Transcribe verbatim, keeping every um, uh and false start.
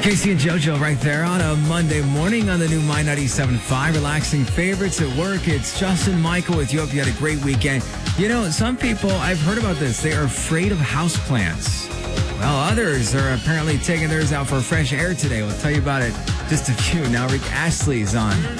Casey and JoJo right there on a Monday morning on the new My ninety-seven point five. Relaxing favorites at work. It's Justin Michael with you. Hope you had a great weekend. You know, some people, I've heard about this, they are afraid of houseplants. Well, others are apparently taking theirs out for fresh air today. We'll tell you about it just a few. Now Rick Astley's on.